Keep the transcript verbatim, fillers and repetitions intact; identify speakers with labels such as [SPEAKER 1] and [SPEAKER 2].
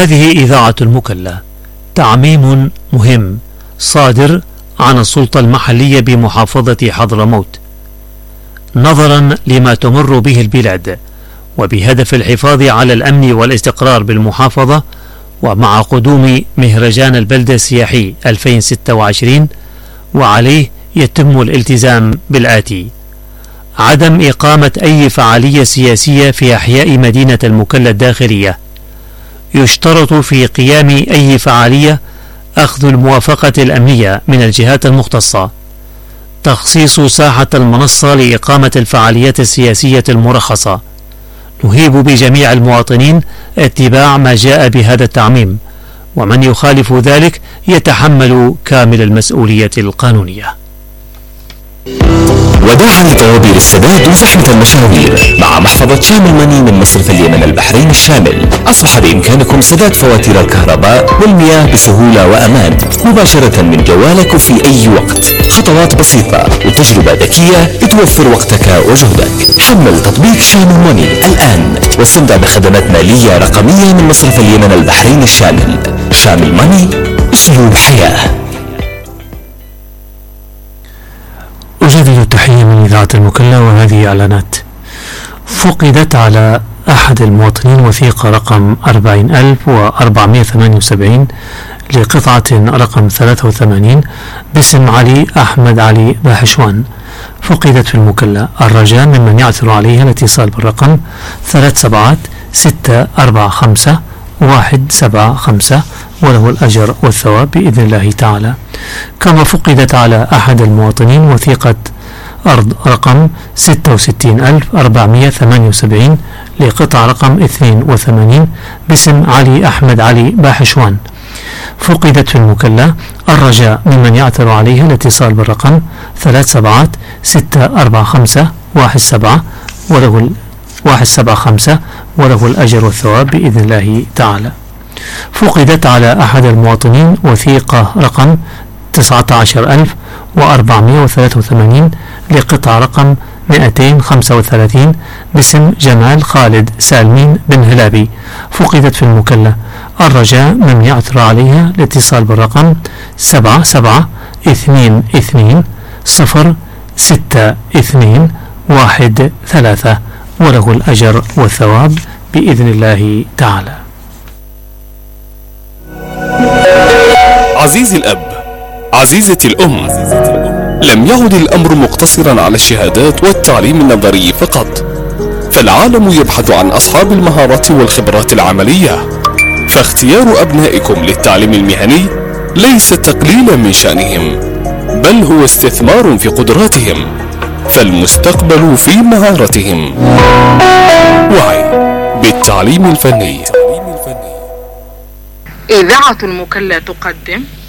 [SPEAKER 1] هذه إذاعة المكلا، تعميم مهم صادر عن السلطة المحلية بمحافظة حضرموت نظرا لما تمر به البلاد، وبهدف الحفاظ على الأمن والاستقرار بالمحافظة، ومع قدوم مهرجان البلدة السياحي ألفين وستة وعشرين، وعليه يتم الالتزام بالآتي: عدم إقامة أي فعالية سياسية في أحياء مدينة المكلا الداخلية. يشترط في قيام أي فعالية أخذ الموافقة الأمنية من الجهات المختصة. تخصيص ساحة المنصة لإقامة الفعاليات السياسية المرخصة. نهيب بجميع المواطنين اتباع ما جاء بهذا التعميم، ومن يخالف ذلك يتحمل كامل المسؤولية القانونية.
[SPEAKER 2] وداعا لطوابير السداد وزحمة المشاوير، مع محفظة شامل ماني من مصرف اليمن البحرين الشامل، أصبح بإمكانكم سداد فواتير الكهرباء والمياه بسهولة وأمان مباشرة من جوالك وفي أي وقت. خطوات بسيطة وتجربة ذكية بتوفر وقتك وجهدك. حمل تطبيق شامل ماني الآن واستمتع بخدمات مالية رقمية من مصرف اليمن البحرين الشامل. شامل ماني، أسلوب حياة.
[SPEAKER 1] أجدد التحية من إذاعة المكلا، وهذه إعلانات. فقدت على أحد المواطنين وثيقة رقم أربعين ألف وأربعمائة وثمانية وسبعين لقطعة رقم ثلاثة وثمانين باسم علي أحمد علي باحشوان، فقدت في المكلا. الرجاء ممن يعثر عليها الاتصال بالرقم ثلاث سبعات ستة أربعة خمسة واحد سبعة خمسة، وله الأجر والثواب بإذن الله تعالى. كما فقدت على أحد المواطنين وثيقة أرض رقم ستة وستين ألف وأربعمائة وثمانية وسبعين لقطع رقم اثنين وثمانين باسم علي أحمد علي باحشوان، فقدت في المكلا. الرجاء ممن يعثر عليها الاتصال بالرقم ثلاث سبعات ستة أربعة خمسة واحد سبعة وله واحد سبعة خمسة وله الأجر والثواب بإذن الله تعالى. فقدت على أحد المواطنين وثيقة رقم تسعة عشر ألف وأربعمائة وثلاثة وثمانين لقطع رقم مئتين وخمسة وثلاثين باسم جمال خالد سالمين بن هلابي، فقدت في المكلا. الرجاء من يعثر عليها الاتصال بالرقم سبعة سبعة اثنين اثنين صفر ستة اثنين واحد ثلاثة وله الأجر والثواب بإذن الله تعالى.
[SPEAKER 3] عزيزي الأب، عزيزتي الأم، لم يعد الأمر مقتصرا على الشهادات والتعليم النظري فقط، فالعالم يبحث عن أصحاب المهارات والخبرات العملية، فاختيار أبنائكم للتعليم المهني ليس تقليلا من شأنهم، بل هو استثمار في قدراتهم، فالمستقبل في مهارتهم. وعي بالتعليم الفني.
[SPEAKER 4] إذاعة المكلا تقدم